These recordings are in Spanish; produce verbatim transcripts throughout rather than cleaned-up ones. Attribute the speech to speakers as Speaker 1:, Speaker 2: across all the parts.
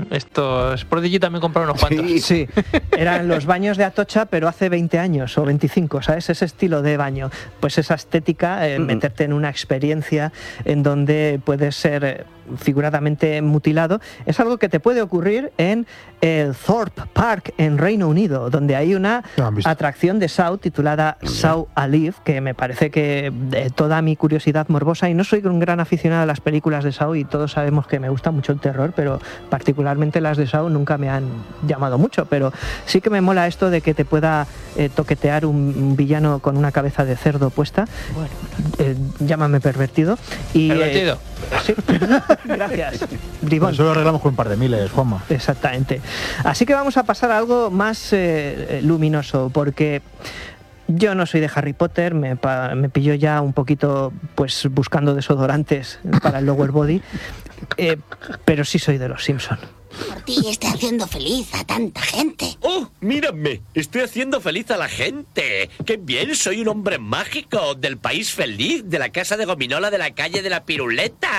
Speaker 1: Estos Prodigy también compraron unos cuantos.
Speaker 2: Sí, sí. Eran los baños de Atocha, pero hace veinte años o veinticinco, ¿sabes? Ese estilo de baño. Pues esa estética, eh, meterte en una experiencia en donde puedes ser figuradamente mutilado, es algo que te puede ocurrir en el Thorpe Park en Reino Unido, donde hay una atracción de Saw titulada Saw Alive, que me parece que de toda mi curiosidad morbosa, y no soy un gran aficionado a las películas de Saw y todos sabemos que me gusta mucho el terror, pero particularmente las de Saw nunca me han llamado mucho, pero sí que me mola esto de que te pueda eh, toquetear un, un villano con una cabeza de cerdo puesta. Bueno, eh, llámame pervertido. Y,
Speaker 1: ¿Pervertido?
Speaker 2: Eh, sí. Gracias, Bribón.
Speaker 3: Eso lo arreglamos con un par de miles, Juanma.
Speaker 2: Exactamente. Así que vamos a pasar a algo más eh, luminoso, porque yo no soy de Harry Potter, me, pa, me pilló ya un poquito pues buscando desodorantes para el lower body, eh, pero sí soy de los Simpson.
Speaker 4: Por ti está haciendo feliz a tanta gente.
Speaker 5: ¡Oh, mírame! Estoy haciendo feliz a la gente. ¡Qué bien! Soy un hombre mágico del país feliz, de la casa de gominola de la calle de la Piruleta.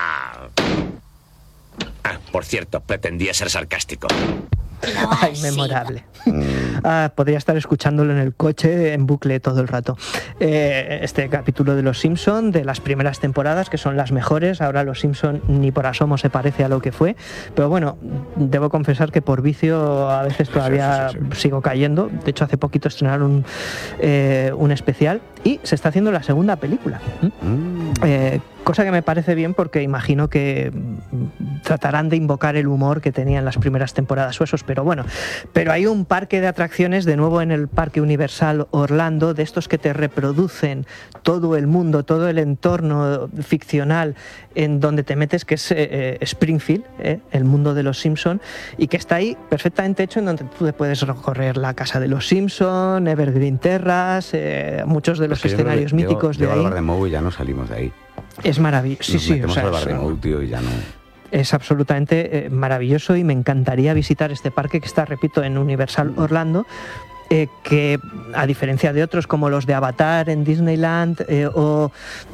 Speaker 5: Ah, por cierto, pretendía ser sarcástico.
Speaker 2: Ay, memorable. Ah, podría estar escuchándolo en el coche en bucle todo el rato. Eh, este capítulo de Los Simpson, de las primeras temporadas, que son las mejores. Ahora Los Simpson ni por asomo se parece a lo que fue. Pero bueno, debo confesar que por vicio a veces todavía sí, sí, sí. sigo cayendo. De hecho, hace poquito estrenaron eh, un especial y se está haciendo la segunda película. ¿Mm? Eh, cosa que me parece bien porque imagino que tratarán de invocar el humor que tenían las primeras temporadas o esos, pero bueno, pero hay un parque de atracciones de nuevo en el Parque Universal Orlando, de estos que te reproducen todo el mundo, todo el entorno ficcional en donde te metes, que es eh, Springfield, eh, el mundo de los Simpson, y que está ahí perfectamente hecho, en donde tú te puedes recorrer la casa de los Simpson, Evergreen Terrace, eh, muchos de los escenarios míticos
Speaker 6: llego,
Speaker 2: de
Speaker 6: llego
Speaker 2: ahí.
Speaker 6: al Barremou y ya no salimos de ahí.
Speaker 2: Es maravilloso. Sí,
Speaker 6: Nos
Speaker 2: sí,
Speaker 6: metemos
Speaker 2: o sea,
Speaker 6: al Barremou, tío, y ya no.
Speaker 2: Es absolutamente eh, maravilloso y me encantaría visitar este parque que está, repito, en Universal Orlando, eh, que a diferencia de otros como los de Avatar en Disneyland eh, o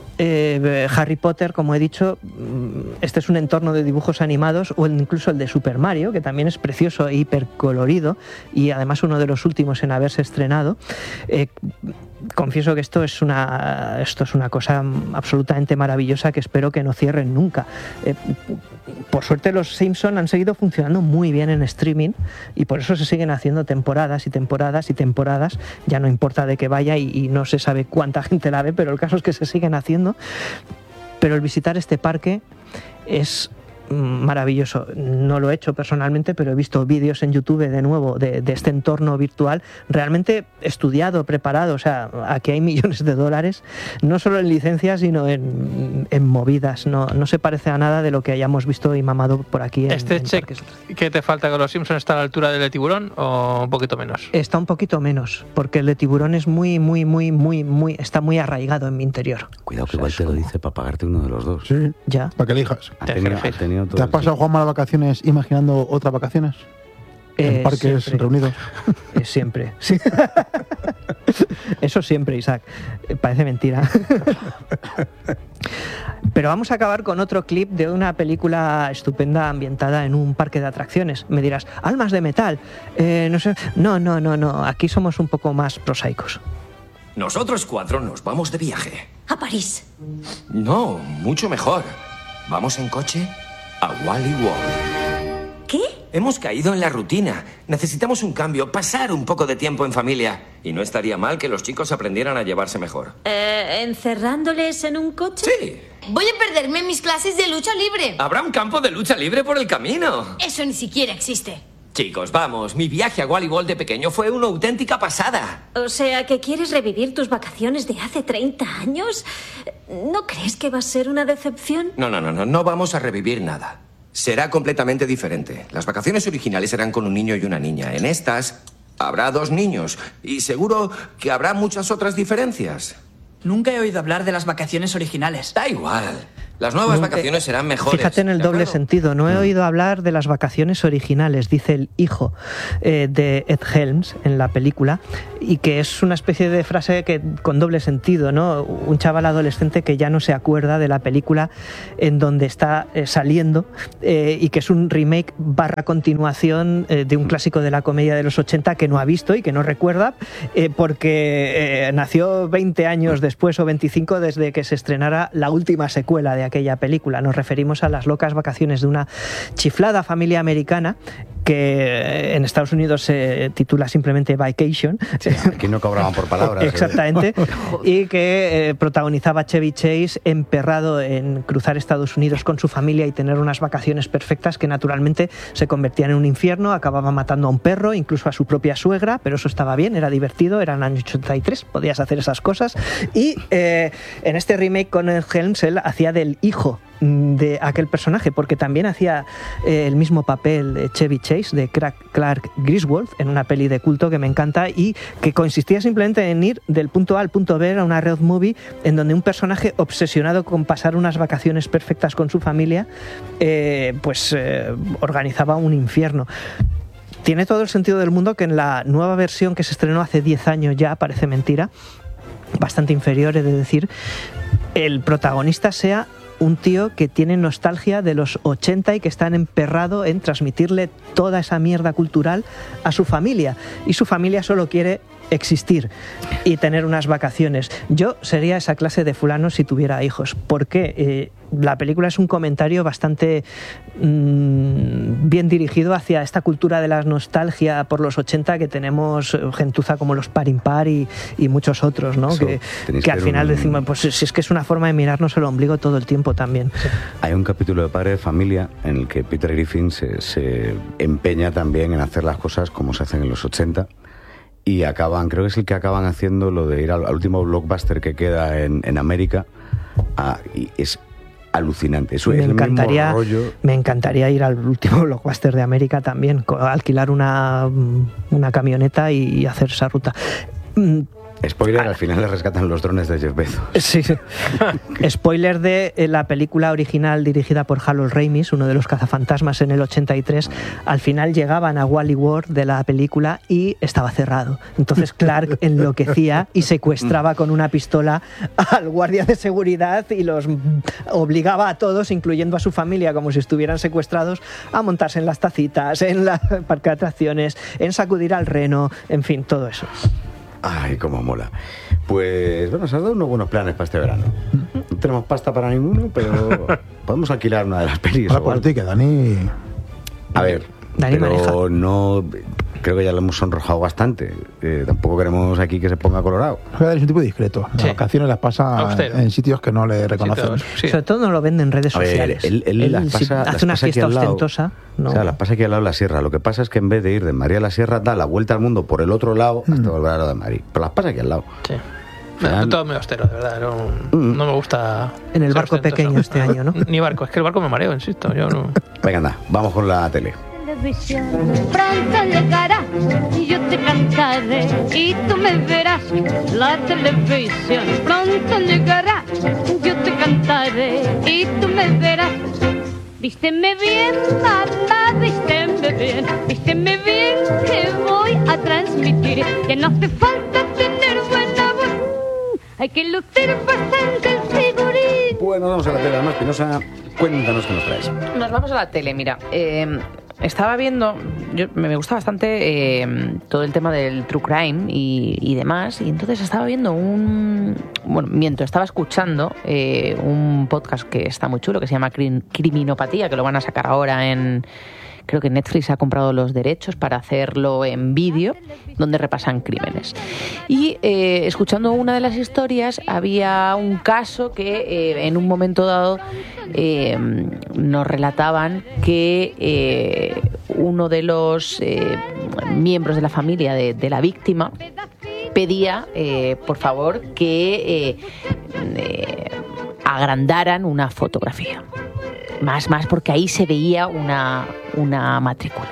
Speaker 2: eh, Harry Potter, como he dicho, este es un entorno de dibujos animados, o incluso el de Super Mario, que también es precioso e hipercolorido y además uno de los últimos en haberse estrenado. Eh, confieso que esto es una esto es una cosa absolutamente maravillosa que espero que no cierren nunca. Eh, por suerte los Simpson han seguido funcionando muy bien en streaming y por eso se siguen haciendo temporadas y temporadas y temporadas, ya no importa de qué vaya y, y no se sabe cuánta gente la ve, pero el caso es que se siguen haciendo. Pero el visitar este parque es maravilloso. No lo he hecho personalmente, pero he visto vídeos en YouTube de nuevo de, de este entorno virtual realmente estudiado, preparado. O sea, aquí hay millones de dólares, no solo en licencias, sino en, en movidas. No, no se parece a nada de lo que hayamos visto y mamado por aquí. En,
Speaker 1: ¿Este
Speaker 2: en
Speaker 1: check que te falta con los Simpsons está a la altura del de Tiburón o un poquito menos?
Speaker 2: Está un poquito menos, porque el de Tiburón es muy, muy, muy, muy, muy, está muy arraigado en mi interior.
Speaker 6: Cuidado que igual te lo dice para pagarte uno de los dos.
Speaker 3: Sí,
Speaker 2: ya.
Speaker 3: Para que elijas.
Speaker 6: Ha tenido, ha tenido
Speaker 3: ¿Te has pasado, Juanma, las vacaciones imaginando otras vacaciones? En
Speaker 2: Eh,
Speaker 3: parques
Speaker 2: siempre.
Speaker 3: reunidos.
Speaker 2: Eh, siempre. Sí. Eso siempre, Isaac. Eh, parece mentira. Pero vamos a acabar con otro clip de una película estupenda ambientada en un parque de atracciones. Me dirás, almas de metal. Eh, no sé. No, no, no, no. Aquí somos un poco más prosaicos.
Speaker 7: Nosotros cuatro nos vamos de viaje.
Speaker 4: A París.
Speaker 7: No, mucho mejor. Vamos en coche a Wally World.
Speaker 4: ¿Qué?
Speaker 7: Hemos caído en la rutina. Necesitamos un cambio, pasar un poco de tiempo en familia. Y no estaría mal que los chicos aprendieran a llevarse mejor.
Speaker 8: Eh, ¿encerrándoles en un coche?
Speaker 7: Sí.
Speaker 9: Voy a perderme mis clases de lucha libre.
Speaker 7: Habrá un campo de lucha libre por el camino.
Speaker 9: Eso ni siquiera existe.
Speaker 7: Chicos, vamos. Mi viaje a Wally World de pequeño fue una auténtica pasada.
Speaker 8: O sea, ¿que quieres revivir tus vacaciones de hace treinta años? ¿No crees que va a ser una decepción?
Speaker 7: No, no, no, no. No vamos a revivir nada. Será completamente diferente. Las vacaciones originales eran con un niño y una niña. En estas habrá dos niños. Y seguro que habrá muchas otras diferencias.
Speaker 10: Nunca he oído hablar de las vacaciones originales.
Speaker 7: Da igual. Las nuevas vacaciones serán mejores.
Speaker 2: Fíjate en el doble sentido. No he oído hablar de las vacaciones originales, dice el hijo eh, de Ed Helms en la película, y que es una especie de frase que con doble sentido, ¿no? Un chaval adolescente que ya no se acuerda de la película en donde está eh, saliendo eh, y que es un remake barra continuación eh, de un clásico de la comedia de los ochenta que no ha visto y que no recuerda eh, porque eh, nació veinte años después o veinticinco desde que se estrenara la última secuela de aquella película. Nos referimos a las locas vacaciones de una chiflada familia americana que en Estados Unidos se titula simplemente Vacation.
Speaker 6: Sí, aquí no cobraban por palabras.
Speaker 2: Exactamente. ¿Eh? Y que eh, protagonizaba Chevy Chase, emperrado en cruzar Estados Unidos con su familia y tener unas vacaciones perfectas que naturalmente se convertían en un infierno, acababa matando a un perro, incluso a su propia suegra, pero eso estaba bien, era divertido, era en el año ochenta y tres, podías hacer esas cosas. Y eh, en este remake con el Helms, él hacía del hijo de aquel personaje, porque también hacía eh, el mismo papel de Chevy Chase, de Clark Griswold, en una peli de culto que me encanta y que consistía simplemente en ir del punto A al punto B, a una road movie en donde un personaje obsesionado con pasar unas vacaciones perfectas con su familia eh, pues eh, organizaba un infierno. Tiene todo el sentido del mundo que en la nueva versión que se estrenó hace diez años ya, parece mentira, bastante inferior he de decir, el protagonista sea un tío que tiene nostalgia de los ochenta y que está emperrado en transmitirle toda esa mierda cultural a su familia. Y su familia solo quiere existir y tener unas vacaciones. Yo sería esa clase de fulano si tuviera hijos, porque eh, la película es un comentario bastante mmm, bien dirigido hacia esta cultura de la nostalgia por los ochenta que tenemos gentuza como los Par Impar y, y muchos otros, ¿no?
Speaker 6: Eso,
Speaker 2: que, que al final un... decimos, pues si es que es una forma de mirarnos el ombligo todo el tiempo también. Sí.
Speaker 6: Hay un capítulo de Padre de Familia en el que Peter Griffin se, se empeña también en hacer las cosas como se hacen en los ochenta. Y acaban, creo que es el que acaban haciendo lo de ir al, al último blockbuster que queda en, en América. Ah, y es alucinante. Eso
Speaker 2: me
Speaker 6: es
Speaker 2: encantaría,
Speaker 6: el mismo rollo.
Speaker 2: Me encantaría ir al último blockbuster de América también, alquilar una, una camioneta y hacer esa ruta.
Speaker 6: Spoiler, al final le rescatan los drones de Jeff Bezos.
Speaker 2: Sí, sí. Spoiler de la película original dirigida por Harold Ramis, uno de los cazafantasmas en el ochenta y tres. Al final llegaban a Wally World de la película y estaba cerrado. Entonces Clark enloquecía y secuestraba con una pistola al guardia de seguridad y los obligaba a todos, incluyendo a su familia, como si estuvieran secuestrados, a montarse en las tacitas, en la parque de atracciones, en sacudir al reno, en fin, todo eso.
Speaker 6: Ay, cómo mola. Pues bueno, se han dado unos buenos planes para este verano. No tenemos pasta para ninguno, pero podemos alquilar una de las pelis.
Speaker 3: Ahora por ti, que Dani...
Speaker 6: A ver,
Speaker 2: Dani
Speaker 6: pero
Speaker 2: maneja.
Speaker 6: No... Creo que ya lo hemos sonrojado bastante. Eh, tampoco queremos aquí que se ponga colorado.
Speaker 3: Es un tipo discreto. Las
Speaker 1: Sí.
Speaker 3: vacaciones las pasa
Speaker 1: Austero.
Speaker 3: en sitios que no le reconocen.
Speaker 1: Sí.
Speaker 2: Sobre todo no lo vende en redes
Speaker 6: A ver,
Speaker 2: sociales.
Speaker 6: él, él
Speaker 2: Él,
Speaker 6: las
Speaker 2: si
Speaker 6: pasa, las
Speaker 2: hace una
Speaker 6: pasa aquí
Speaker 2: fiesta
Speaker 6: al lado.
Speaker 2: ostentosa. No.
Speaker 6: O sea, las pasa aquí al lado de la sierra. Lo que pasa es que en vez de ir de Madrid a la sierra, da la vuelta al mundo por el otro lado hasta
Speaker 3: Mm.
Speaker 6: volver a la de Madrid. Pero las pasa aquí al lado.
Speaker 1: Sí.
Speaker 6: Final-
Speaker 1: Todo muy austero, de verdad. No,
Speaker 6: Mm.
Speaker 1: no me gusta.
Speaker 2: En el
Speaker 1: ser
Speaker 2: barco
Speaker 1: ostentoso.
Speaker 2: pequeño este año, ¿no?
Speaker 1: Ni barco, es que el barco me mareo, insisto. Yo no.
Speaker 6: Venga, anda, vamos con la tele.
Speaker 10: Televisión pronto llegará y yo te cantaré y tú me verás. La televisión pronto llegará, yo te cantaré y tú me verás. Vísteme bien, mamá, vísteme bien, vísteme bien que voy a transmitir que no hace falta tener buena voz, hay que lucir bastante el figurín.
Speaker 6: Bueno, vamos a la tele. Además, Pinoza, cuéntanos qué nos traes.
Speaker 11: Nos vamos a la tele, mira. Eh, estaba viendo, yo, me me gusta bastante eh, todo el tema del true crime y, y demás, y entonces estaba viendo un... Bueno, mientras estaba escuchando eh, un podcast que está muy chulo, que se llama Crim- Criminopatía, que lo van a sacar ahora en... Creo que Netflix ha comprado los derechos para hacerlo en vídeo, donde repasan crímenes. Y eh, escuchando una de las historias, había un caso que eh, en un momento dado eh, nos relataban que eh, uno de los eh, miembros de la familia de, de la víctima pedía, eh, por favor, que eh, eh, agrandaran una fotografía. Más, más porque ahí se veía una, una matrícula.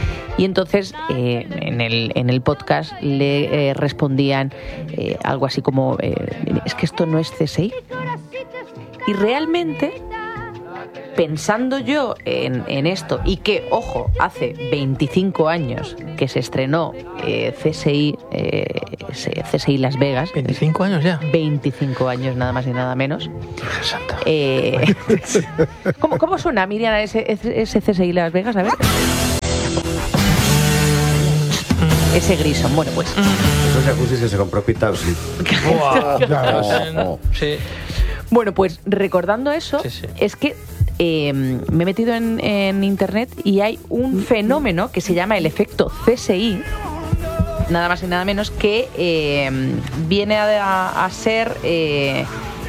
Speaker 11: Y entonces eh, en, el, en el podcast le eh, respondían eh, algo así como, eh, es que esto no es C S I. Y realmente pensando yo en, en esto, y que, ojo, hace veinticinco años que se estrenó eh, C S I, eh, C S I Las Vegas.
Speaker 1: ¿veinticinco años ya?
Speaker 11: veinticinco años, nada más y nada menos. Eh, ¿cómo, ¿Cómo suena, Miriam, ese, ese C S I Las Vegas? A ver. Ese Grison, bueno, pues.
Speaker 6: Esos jacuzzis que se compró Pitao, sí.
Speaker 1: Wow. Sí.
Speaker 11: Bueno, pues recordando eso, sí, sí. es que eh, me he metido en, en internet y hay un fenómeno que se llama el efecto C S I, nada más y nada menos, que eh, viene a, a ser eh,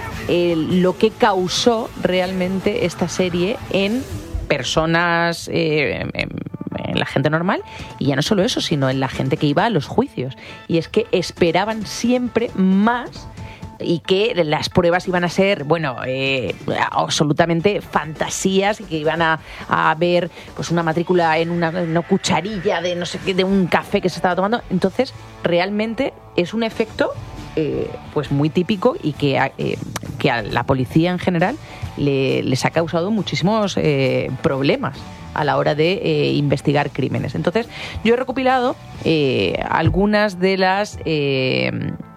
Speaker 11: el, lo que causó realmente esta serie en personas, eh, en, en la gente normal, y ya no solo eso, sino en la gente que iba a los juicios. Y es que esperaban siempre más y que las pruebas iban a ser, bueno, eh, absolutamente fantasías, y que iban a, a ver pues una matrícula en una, en una cucharilla de no sé qué, de un café que se estaba tomando. Entonces, realmente es un efecto eh, pues muy típico, y que, eh, que a la policía en general le, les ha causado muchísimos eh, problemas a la hora de eh, investigar crímenes. Entonces, yo he recopilado eh, algunas de las eh,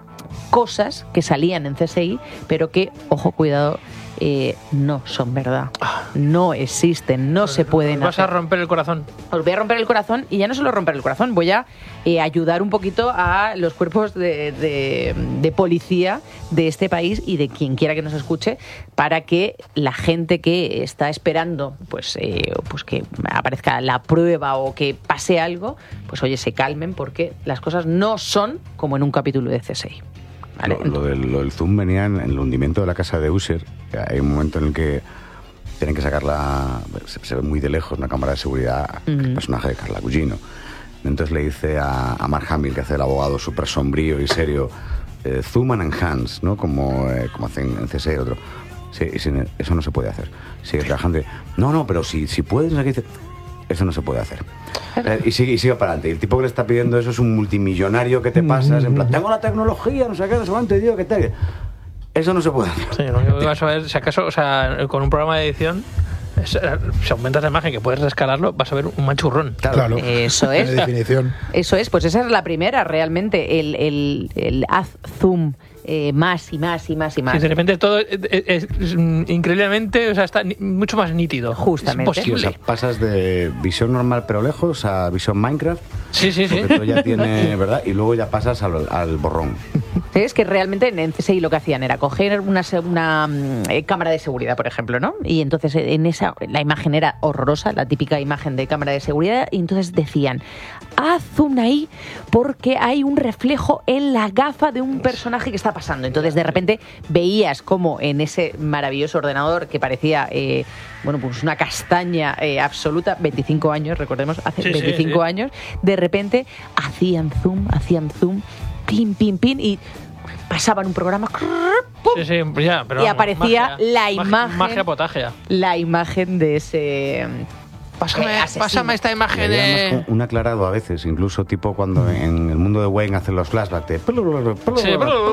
Speaker 11: cosas que salían en C S I, pero que, ojo, cuidado, eh, no son verdad. No existen, no se pueden
Speaker 1: hacer. Vas a romper el corazón.
Speaker 11: Os voy a romper el corazón, y ya no solo romper el corazón, voy a eh, ayudar un poquito a los cuerpos de, de, de policía de este país y de quien quiera que nos escuche, para que la gente que está esperando pues, eh, pues que aparezca la prueba o que pase algo, pues oye, se calmen, porque las cosas no son como en un capítulo de C S I. ¿Vale?
Speaker 6: Lo, lo, del, lo del zoom venía en, en el hundimiento de la casa de Usher. Hay un momento en el que tienen que sacarla, se, se ve muy de lejos, una cámara de seguridad, uh-huh. el personaje de Carla Gugino. Entonces le dice a, a Mark Hamill, que hace el abogado súper sombrío y serio, eh, zoom and enhance, ¿no? Como, eh, como hacen en C S I y otro. Sí, y sin, eso no se puede hacer. Sigue trabajando. No, no, pero si, si puedes, no sé qué dice. Eso no se puede hacer. Eh, y, sigue, y sigue para adelante. Y el tipo que le está pidiendo eso es un multimillonario que te pasas, en plan, tengo la tecnología, no sé qué, no sé cuánto, tío, ¿qué tal? Eso no se puede hacer.
Speaker 1: Sí, lo único que vas a ver, si acaso, o sea, con un programa de edición, es, si aumentas la imagen, que puedes rescalarlo, vas a ver un manchurrón.
Speaker 3: Claro, claro.
Speaker 11: Eso es.
Speaker 3: De definición.
Speaker 11: Eso es, pues esa es la primera, realmente, el, el, el haz zoom. Eh, más y más y más y más.
Speaker 1: Sí, de repente todo es, es, es increíblemente, o sea, está ni, mucho más nítido.
Speaker 11: Justamente.
Speaker 1: Es imposible.
Speaker 6: O sea, pasas de visión normal pero lejos a visión Minecraft.
Speaker 1: Sí, sí, sí.
Speaker 6: Porque todo ya tiene, ¿verdad? Y luego ya pasas al, al borrón.
Speaker 11: Es que realmente en C S I lo que hacían era coger una, una eh, cámara de seguridad, por ejemplo, ¿no? Y entonces en esa la imagen era horrorosa, la típica imagen de cámara de seguridad, y entonces decían, haz zoom ahí porque hay un reflejo en la gafa de un personaje que está pasando. Entonces de repente veías como en ese maravilloso ordenador que parecía eh, bueno, pues una castaña eh, absoluta, veinticinco años, recordemos, hace sí, veinticinco sí, sí. años, de repente hacían zoom, hacían zoom, pin, pin, pin, y pasaban un programa, ¡pum!
Speaker 1: Sí, sí, ya, pero
Speaker 11: y aparecía
Speaker 1: magia,
Speaker 11: la imagen,
Speaker 1: magia potagia.
Speaker 11: La imagen de ese.
Speaker 1: Pásame, pásame esta imagen de...
Speaker 6: Un aclarado a veces, incluso tipo cuando en el mundo de Wayne hacen los flashbacks de...
Speaker 1: Sí,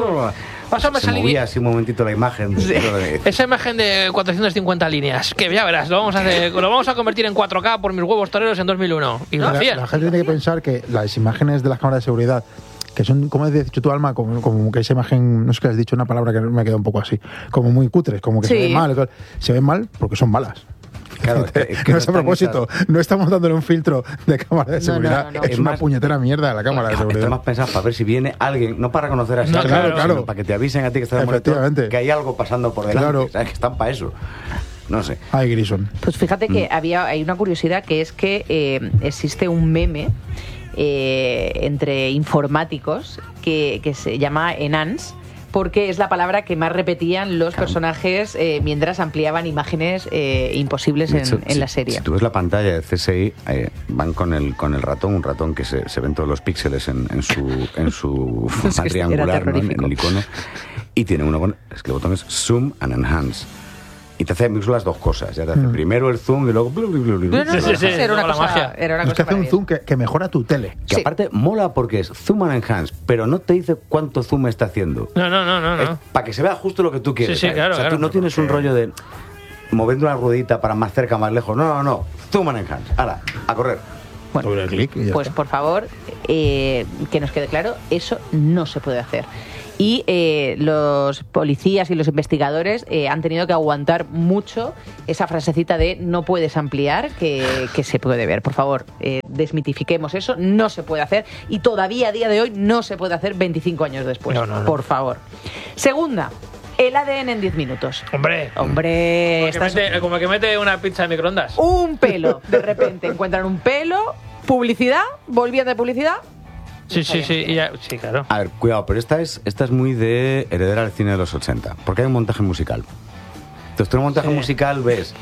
Speaker 1: pásame
Speaker 6: se
Speaker 1: esa
Speaker 6: movía
Speaker 1: línea.
Speaker 6: así un momentito la imagen.
Speaker 1: Sí. Esa imagen de cuatrocientas cincuenta líneas, que ya verás, lo vamos a hacer, lo vamos a convertir en cuatro K por mis huevos toreros en dos mil uno. Y lo
Speaker 3: la,
Speaker 1: hacían.
Speaker 3: La gente tiene que pensar que las imágenes de las cámaras de seguridad, que son, como has dicho tu Alma, como, como que esa imagen, no sé qué has dicho, una palabra que me queda un poco así, como muy cutres, como que sí. se ven mal. Se ven mal porque son balas.
Speaker 6: Claro, es que, es que
Speaker 3: no es a propósito, esas... no estamos dándole un filtro de cámara de seguridad, no, no, no, no. es, es una más, puñetera mierda la cámara de seguridad.
Speaker 6: Está más pensado para ver si viene alguien, no para reconocer a ese
Speaker 3: no,
Speaker 6: alguien,
Speaker 3: claro, claro.
Speaker 6: sino para que te avisen a ti que estás en el monitor que hay algo pasando por delante, claro. ¿Sabes? Que están para eso. No sé.
Speaker 3: Ay, Grison.
Speaker 11: Pues fíjate que mm. había hay una curiosidad, que es que eh, existe un meme eh, entre informáticos que, que se llama Enhance, porque es la palabra que más repetían los claro. personajes eh, mientras ampliaban imágenes eh, imposibles en, hecho, en
Speaker 6: si,
Speaker 11: la serie.
Speaker 6: Si tú ves la pantalla de C S I, eh, van con el con el ratón, un ratón que se, se ven todos los píxeles en, en su en su forma triangular, ¿no? en, en el icono, y tiene uno con... Es que el botón es Zoom and Enhance. Y te hace las dos cosas. Ya te hace mm. primero el zoom y luego... Blu, blu, blu, blu.
Speaker 11: No, no, no, sí, sí, era una cosa, magia. Era una
Speaker 3: es
Speaker 11: cosa
Speaker 3: que hace un zoom que, que mejora tu tele.
Speaker 6: Que sí. aparte mola porque es zoom and enhance, pero no te dice cuánto zoom está haciendo.
Speaker 1: No, no, no, no.
Speaker 6: Es para que se vea justo lo que tú quieres.
Speaker 1: Sí, sí, claro,
Speaker 6: o sea,
Speaker 1: claro,
Speaker 6: tú no tienes un rollo de... moviendo una ruedita para más cerca, más lejos. No, no, no. Zoom and enhance. Hala, a correr.
Speaker 11: Bueno,
Speaker 3: Doble clic y ya
Speaker 11: pues
Speaker 3: está.
Speaker 11: por favor, eh, que nos quede claro, eso no se puede hacer. Y eh, los policías y los investigadores eh, han tenido que aguantar mucho esa frasecita de no puedes ampliar, que, que se puede ver. Por favor, eh, desmitifiquemos eso, no se puede hacer. Y todavía a día de hoy no se puede hacer veinticinco años después.
Speaker 1: No, no, no.
Speaker 11: Por favor. Segunda, el A D N en diez minutos.
Speaker 1: Hombre.
Speaker 11: Hombre,
Speaker 1: Como que,
Speaker 11: estás-
Speaker 1: mete, como que mete una pizza en microondas.
Speaker 11: un pelo. De repente encuentran un pelo, publicidad, volvían de publicidad.
Speaker 1: Sí, sí, sí. y ya- sí, claro.
Speaker 6: A ver, cuidado, pero esta es, esta es muy de heredera al cine de los ochenta, porque hay un montaje musical. Entonces, tú en un montaje
Speaker 1: Sí.
Speaker 6: musical ves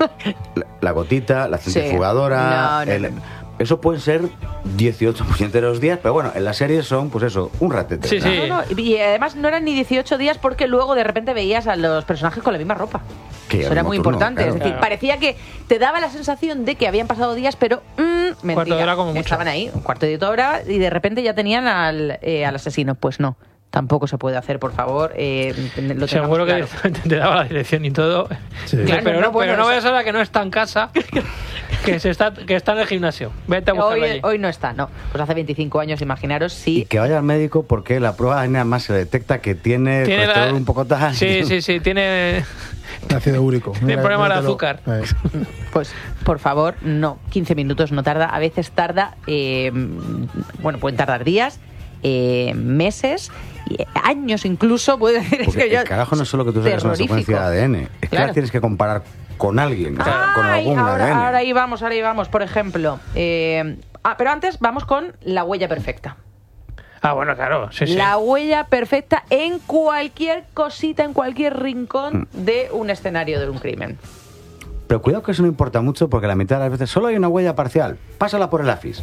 Speaker 6: la, la gotita, la centrifugadora...
Speaker 11: No, no,
Speaker 6: el-
Speaker 11: no.
Speaker 6: Eso pueden ser dieciocho de los días, pero bueno, en la serie son, pues eso, un ratete.
Speaker 1: Sí,
Speaker 6: ¿no?
Speaker 1: sí.
Speaker 11: No, no, y además no eran ni dieciocho días porque luego de repente veías a los personajes con la misma ropa.
Speaker 6: Que
Speaker 11: Eso
Speaker 6: al
Speaker 11: era
Speaker 6: mismo
Speaker 11: muy
Speaker 6: turno,
Speaker 11: importante.
Speaker 6: claro.
Speaker 11: Es decir,
Speaker 1: Claro.
Speaker 11: parecía que te daba la sensación de que habían pasado días, pero mmm, mentira.
Speaker 1: Cuarto de hora como mucho.
Speaker 11: Estaban ahí, un cuarto de hora, y de repente ya tenían al, eh, al asesino. Pues no, tampoco se puede hacer, por favor. Eh, lo tengamos
Speaker 1: Seguro que
Speaker 11: claro.
Speaker 1: directamente te daba la dirección y todo.
Speaker 3: Sí.
Speaker 1: Dice,
Speaker 11: Claro,
Speaker 1: pero
Speaker 11: no
Speaker 1: no,
Speaker 11: puedo,
Speaker 1: pero no
Speaker 11: o sea-
Speaker 1: vayas ahora que no está en casa, que, se está, que está en el gimnasio. Vete a buscarlo
Speaker 11: Hoy,
Speaker 1: allí.
Speaker 11: hoy no está, no. Pues hace veinticinco años, imaginaros, sí.
Speaker 6: Y que vaya al médico porque la prueba nada más se detecta que tiene, el
Speaker 1: Tiene la-
Speaker 6: colesterol un poco tal.
Speaker 1: Sí, sí, sí. Tiene,
Speaker 3: Ácido úrico.
Speaker 1: tiene problemas de
Speaker 3: míratelo.
Speaker 1: azúcar.
Speaker 3: Eh.
Speaker 11: Pues, por favor, no. quince minutos no tarda. A veces tarda, eh, bueno, pueden tardar días, eh, meses, y años incluso. Puede decir, es
Speaker 6: Porque
Speaker 11: que yo,
Speaker 6: el carajo no es solo que tú saques una
Speaker 11: terrorífico.
Speaker 6: secuencia de A D N, es que
Speaker 11: Claro.
Speaker 6: la tienes que comparar con alguien, o sea, con
Speaker 11: Ay,
Speaker 6: algún
Speaker 11: ahora,
Speaker 6: A D N.
Speaker 11: ahora ahí vamos, ahora ahí vamos. Por ejemplo, eh, ah, pero antes vamos con la huella perfecta.
Speaker 1: Ah, bueno, claro. Sí, sí.
Speaker 11: La huella perfecta en cualquier cosita, en cualquier rincón
Speaker 6: Mm.
Speaker 11: de un escenario de un crimen.
Speaker 6: Pero cuidado que eso no importa mucho porque la mitad de las veces solo hay una huella parcial. Pásala por el AFIS.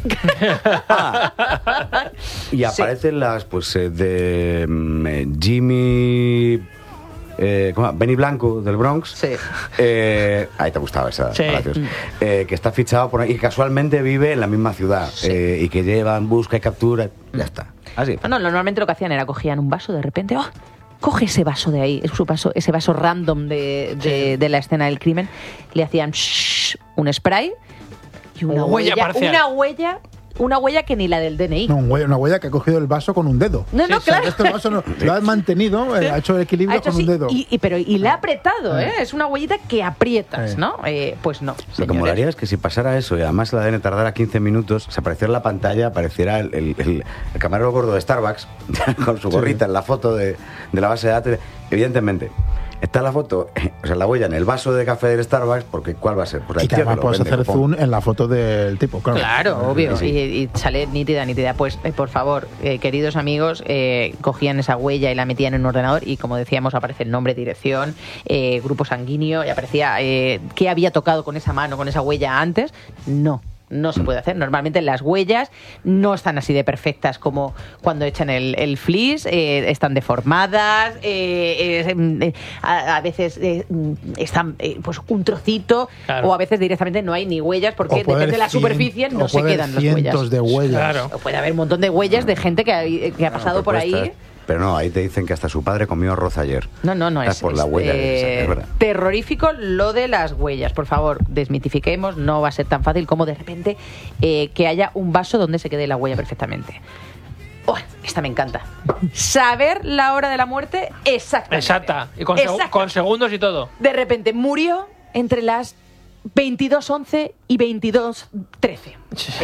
Speaker 6: Ah. Y aparecen las, pues, eh, de mm, eh, Jimmy... Eh, ¿cómo se llama? Benny Blanco del Bronx.
Speaker 11: Sí.
Speaker 6: Eh, ahí te gustaba esa.
Speaker 1: Sí.
Speaker 6: Palacios. Eh, que está fichado por ahí y casualmente vive en la misma ciudad.
Speaker 11: Sí.
Speaker 6: Eh, y que llevan, busca y captura. Ya está. Así.
Speaker 11: No, no, normalmente lo que hacían era cogían un vaso de repente, ¡oh! Coge ese vaso de ahí, es su vaso, ese vaso random de, de, de la escena del crimen, le hacían shh, un spray y una
Speaker 1: Huella
Speaker 11: huella,
Speaker 1: parcial.
Speaker 11: una huella, una huella que ni la del D N I.
Speaker 3: No, un hue- una huella que ha cogido el vaso con un dedo.
Speaker 11: No, no,
Speaker 3: O sea,
Speaker 11: claro.
Speaker 3: este vaso no- lo ha mantenido, eh, ha hecho el equilibrio
Speaker 11: Ha hecho
Speaker 3: con un
Speaker 11: así,
Speaker 3: dedo.
Speaker 11: y, y- pero y la ha apretado, ¿eh?
Speaker 3: Eh.
Speaker 11: Es una huellita que aprietas,
Speaker 3: Eh.
Speaker 11: ¿no? Eh, pues no.
Speaker 6: Lo que
Speaker 11: señores.
Speaker 6: molaría es que si pasara eso y además el A D N tardara quince minutos, se apareciera en la pantalla, apareciera el, el- el- el camarero gordo de Starbucks con su gorrita en la foto de, de la base de datos. Evidentemente, está la foto, o sea, la huella en el vaso de café del Starbucks, porque ¿cuál va a ser? Pues la
Speaker 3: Y que
Speaker 6: tía
Speaker 3: además
Speaker 6: lo
Speaker 3: puedes
Speaker 6: vende,
Speaker 3: hacer
Speaker 6: copón.
Speaker 3: zoom en la foto del tipo, claro.
Speaker 11: Claro, obvio.
Speaker 6: Sí, sí.
Speaker 11: Y, y sale nítida, nítida. Pues, eh, por favor, eh, queridos amigos, eh, cogían esa huella y la metían en un ordenador y, como decíamos, aparece el nombre, dirección, eh, grupo sanguíneo y aparecía eh, qué había tocado con esa mano, con esa huella antes. No. No se puede hacer. Normalmente las huellas no están así de perfectas como cuando echan el, el flis, eh, están deformadas, eh, eh, eh, a, a veces eh, están eh, pues un trocito,
Speaker 1: Claro.
Speaker 11: o a veces directamente no hay ni huellas porque
Speaker 3: O puede
Speaker 11: depende de la
Speaker 3: haber cien-
Speaker 11: superficie no
Speaker 3: o
Speaker 11: se
Speaker 3: puede
Speaker 11: quedan
Speaker 3: haber
Speaker 11: las huellas.
Speaker 3: cientos de huellas.
Speaker 1: Claro.
Speaker 11: O puede haber un montón de huellas de gente que ha, que ha
Speaker 6: No,
Speaker 11: pasado por ahí.
Speaker 6: propuestas. Pero no, ahí te dicen que hasta su padre comió arroz ayer.
Speaker 11: No, no, no,
Speaker 6: Ah,
Speaker 11: es,
Speaker 6: por la
Speaker 11: es,
Speaker 6: huella,
Speaker 11: eh,
Speaker 6: es verdad.
Speaker 11: terrorífico lo de las huellas. Por favor, desmitifiquemos, no va a ser tan fácil como de repente eh, que haya un vaso donde se quede la huella perfectamente. Oh, esta me encanta. Saber la hora de la muerte exactamente.
Speaker 1: Exacta. Y con, seg-
Speaker 11: Exacta.
Speaker 1: con segundos y todo.
Speaker 11: De repente murió entre las veintidós once y veintidós trece.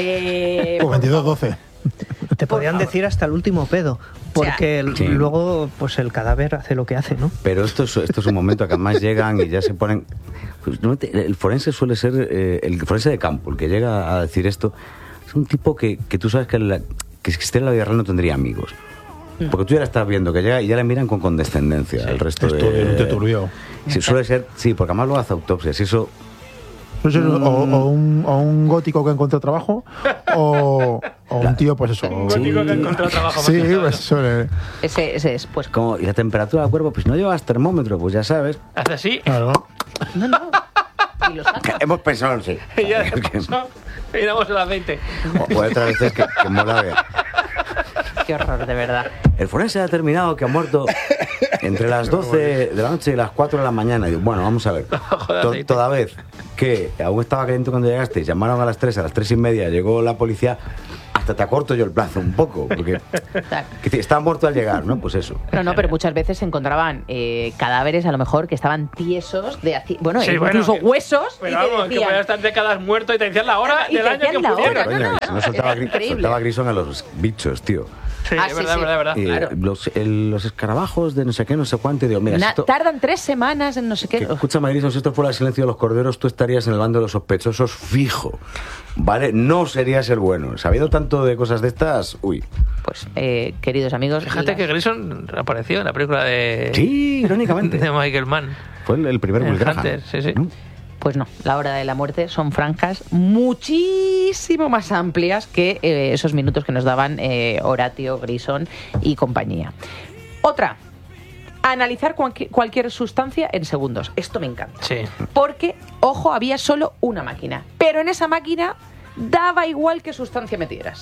Speaker 11: Eh,
Speaker 3: O veintidós doce.
Speaker 2: Te podían decir hasta el último pedo, porque
Speaker 6: Sí.
Speaker 2: luego pues el cadáver hace lo que hace, ¿no?
Speaker 6: Pero esto es, esto es un momento que además llegan y ya se ponen... pues, no te- el forense suele ser eh, el forense de campo, el que llega a decir esto. Es un tipo que, que tú sabes que, la- que si esté en la vida real no tendría amigos. Porque tú ya la estás viendo, que llega y ya le miran con condescendencia al resto
Speaker 3: Es
Speaker 6: de...
Speaker 3: turbio, te turbio.
Speaker 6: Sí, suele ser, sí, porque además luego hace autopsias y eso...
Speaker 3: Pues eso, o, o un, o un gótico que encontró trabajo, o, o un tío, pues eso.
Speaker 1: Un gótico que ha encontrado trabajo.
Speaker 3: Sí,
Speaker 1: más que
Speaker 3: pues eso. eh,
Speaker 11: ese, ese es, pues.
Speaker 6: Como, y la temperatura del cuerpo, pues no llevas termómetro, pues ya sabes.
Speaker 1: Hace así.
Speaker 3: Claro.
Speaker 11: No, no. Y lo saca.
Speaker 6: Hemos pensado en sí.
Speaker 1: Y ya de paso, miramos a las veinte.
Speaker 6: O, o otras veces que, que mola ver.
Speaker 11: Qué horror, de verdad.
Speaker 6: El forense ha determinado que ha muerto entre las doce de la noche y las cuatro de la mañana. Y digo, bueno, vamos a ver. To- toda vez que aún estaba caliente cuando llegaste, llamaron a las tres, a las tres y media llegó la policía, hasta te acorto yo el plazo un poco, porque que estaba muerto al llegar, ¿no? Pues eso.
Speaker 11: No, no, pero muchas veces se encontraban eh, cadáveres a lo mejor que estaban tiesos de haci- bueno,
Speaker 1: Sí,
Speaker 11: incluso
Speaker 1: bueno, que-
Speaker 11: huesos.
Speaker 1: Pero
Speaker 11: y te
Speaker 1: vamos, que
Speaker 11: decían-
Speaker 1: podía estar décadas muerto y te decían la hora
Speaker 11: Y te
Speaker 1: del año
Speaker 11: decían
Speaker 1: que
Speaker 11: la
Speaker 1: pudiera.
Speaker 11: hora, no, no,
Speaker 6: Si no soltaba,
Speaker 11: era
Speaker 6: gri-
Speaker 11: increíble.
Speaker 6: soltaba grisón a los bichos, tío.
Speaker 1: Sí,
Speaker 11: Ah,
Speaker 1: es
Speaker 11: sí,
Speaker 1: verdad,
Speaker 11: sí.
Speaker 1: verdad, verdad.
Speaker 6: Y,
Speaker 11: Claro.
Speaker 6: los, el- los escarabajos de no sé qué, no sé cuánto. Y digo, mira, si
Speaker 11: Na-
Speaker 6: esto,
Speaker 11: tardan tres semanas en no sé qué.
Speaker 6: que, escúchame, Grison, si esto fuera el silencio de los corderos, tú estarías en el bando de los sospechosos fijo. ¿Vale? No serías el bueno. Sabiendo tanto de cosas de estas, uy.
Speaker 11: Pues, eh, queridos amigos.
Speaker 1: Fíjate
Speaker 11: las-
Speaker 1: que Grison apareció en la película de.
Speaker 6: Sí, irónicamente.
Speaker 1: De Michael Mann.
Speaker 6: Fue el, el primer
Speaker 1: En
Speaker 6: Will Graham.
Speaker 1: Hunter, sí, sí.
Speaker 6: ¿No?
Speaker 11: Pues no, la hora de la muerte son franjas muchísimo más amplias que eh, esos minutos que nos daban eh, Horatio, Grison y compañía. Otra, analizar cualqui- cualquier sustancia en segundos. Esto me encanta.
Speaker 1: Sí.
Speaker 11: Porque, ojo, había solo una máquina. Pero en esa máquina daba igual qué sustancia metieras.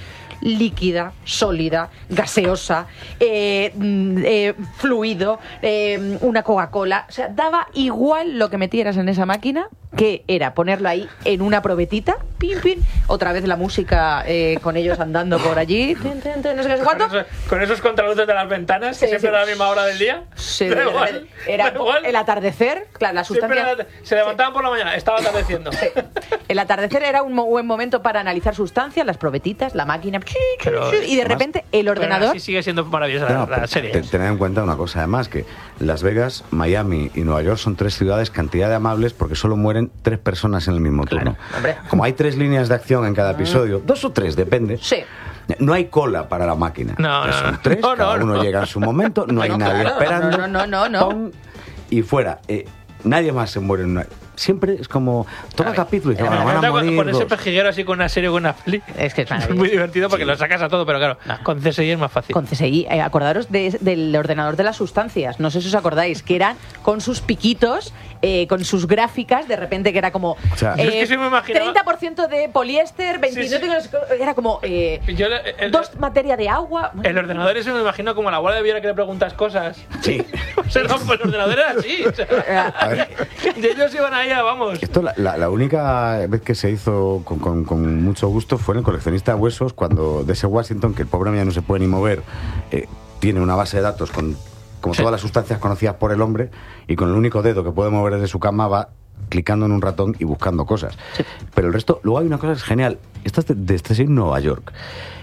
Speaker 11: Líquida, sólida, gaseosa, eh, mm, eh, fluido, eh, una Coca-Cola. O sea, daba igual lo que metieras en esa máquina, que era ponerlo ahí en una probetita, pim, pim, otra vez la música eh, con ellos andando por allí, tin, tin, tin, no sé qué, no sé
Speaker 1: Con,
Speaker 11: cuánto.
Speaker 1: esos, con esos contraluces de las ventanas, que
Speaker 11: Sí,
Speaker 1: siempre
Speaker 11: sí.
Speaker 1: a la misma hora del día.
Speaker 11: Sí,
Speaker 1: Da igual,
Speaker 11: era
Speaker 1: da igual.
Speaker 11: el atardecer, claro, la
Speaker 1: Siempre
Speaker 11: sustancia.
Speaker 1: era- se levantaban por la mañana, estaba atardeciendo.
Speaker 11: El atardecer era un mo- buen momento para analizar sustancias, las probetitas, la máquina,
Speaker 1: Pero-
Speaker 11: y de repente el
Speaker 1: Pero
Speaker 11: ordenador.
Speaker 1: así sigue siendo maravillosa la,
Speaker 6: No,
Speaker 1: la
Speaker 6: pero
Speaker 1: serie.
Speaker 6: te- tened en cuenta una cosa además, que Las Vegas, Miami y Nueva York son tres ciudades cantidad de amables porque solo mueren tres personas en el mismo turno.
Speaker 11: hombre.
Speaker 6: Como hay tres líneas de acción en cada episodio, dos o tres, depende.
Speaker 11: Sí.
Speaker 6: No hay cola para la máquina.
Speaker 1: No, no,
Speaker 6: Son
Speaker 1: no.
Speaker 6: tres,
Speaker 1: No, no,
Speaker 6: cada uno
Speaker 1: no.
Speaker 6: llega en su momento, no hay
Speaker 11: No,
Speaker 6: nadie
Speaker 11: claro,
Speaker 6: esperando.
Speaker 11: no, no, no, no, no.
Speaker 6: pum, y fuera. Eh, nadie más se muere en una... Siempre es como... Toca capítulo y dice, bueno, van a
Speaker 1: Con-
Speaker 6: morir
Speaker 1: con ese
Speaker 6: dos.
Speaker 1: pejiguero así con una serie o con una peli.
Speaker 11: Es que es
Speaker 1: Es
Speaker 11: maravilloso.
Speaker 1: muy divertido porque lo sacas a todo, pero claro, con C S I es más fácil.
Speaker 11: Con C S I, eh, acordaros de- del ordenador de las sustancias, no sé si os acordáis, que eran con sus piquitos, eh, con sus gráficas, de repente que era como
Speaker 6: O sea,
Speaker 1: Yo es que sí me imaginaba-
Speaker 11: treinta por ciento de poliéster, veintinueve,
Speaker 1: Sí, sí.
Speaker 11: era como eh,
Speaker 1: Yo le- el,
Speaker 11: dos materia de agua.
Speaker 1: el ordenador ese me imagino como la abuela de Viera que le preguntas cosas.
Speaker 6: Sí.
Speaker 1: O sea, no, pues el ordenador era así. O sea,
Speaker 6: A ver,
Speaker 1: y ellos iban ahí, a, vamos.
Speaker 6: esto la, la- la única vez que se hizo con, con- con mucho gusto fue en El coleccionista de huesos, cuando de ese Washington, que el pobre ya no se puede ni mover, eh, tiene una base de datos con como
Speaker 1: Sí.
Speaker 6: todas las sustancias conocidas por el hombre, y con el único dedo que puede mover desde su cama va clicando en un ratón y buscando cosas. Pero el resto, luego hay una cosa que es genial. Esta es de, de este en Nueva York.